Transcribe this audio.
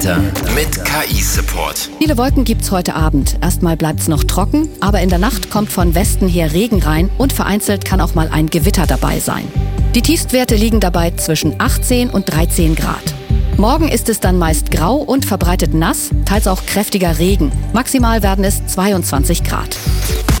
Mit KI-Support. Viele Wolken gibt's heute Abend. Erstmal bleibt's noch trocken, aber in der Nacht kommt von Westen her Regen rein und vereinzelt kann auch mal ein Gewitter dabei sein. Die Tiefstwerte liegen dabei zwischen 18 und 13 Grad. Morgen ist es dann meist grau und verbreitet nass, teils auch kräftiger Regen. Maximal werden es 22 Grad.